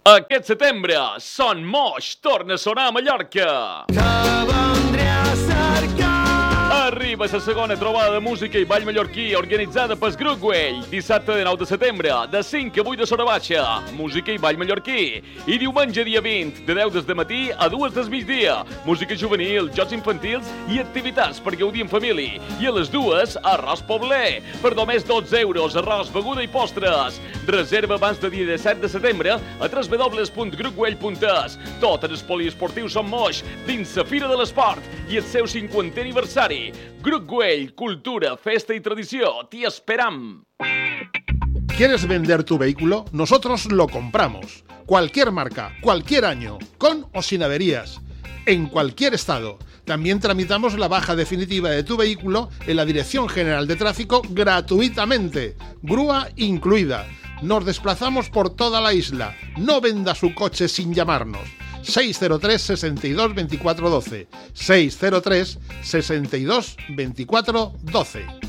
Aquest setembre, Son Moix torna a sonar a Mallorca. Arriba la segona trobada de música i ball mallorquí organitzada pel Grup Güell. Dissabte de 9 de setembre, de 5 a 8 de Sora Baixa, música i ball mallorquí. I diumenge dia 20, de 10 del matí a 2 del migdia, música juvenil, jocs infantils i activitats per gaudir en família. I a les 2, arròs pobler. Per només 12 euros, arròs, beguda i postres. Reserva abans de dia 17 de setembre a www.grupguell.es. Tot en el poliesportiu Son Moix, dins la Fira de l'Esport i el seu 50è aniversari. Grup Güell, cultura, festa y tradición. ¡Te esperam! ¿Quieres vender tu vehículo? Nosotros lo compramos. Cualquier marca, cualquier año, con o sin averías, en cualquier estado. También tramitamos la baja definitiva de tu vehículo en la Dirección General de Tráfico gratuitamente. Grúa incluida. Nos desplazamos por toda la isla. No venda su coche sin llamarnos. 603 62 24 12. 603 62 24 12.